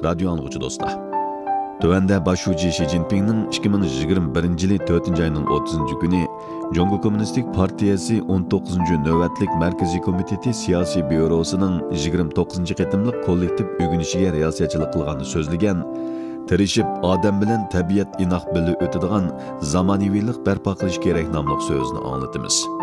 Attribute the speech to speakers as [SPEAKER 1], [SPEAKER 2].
[SPEAKER 1] radio anlıqçı dostlar. Tövəndə başçı Xi Jinping'nin 2021 yılı 4. ayının 30. günü Jongo Kommunistik Partiyası 19. növbətlik Mərkəzi Komiteti Siyasi Bürosunun 29. qetimlik kollektiv ögünüşüge riyasətçilik qılğanı sözlügen, tirişib adam bilen tabiat inaq bili ötüdigan zamaniviylik bərpa qilish kerak namlıq sözünü anlatımız.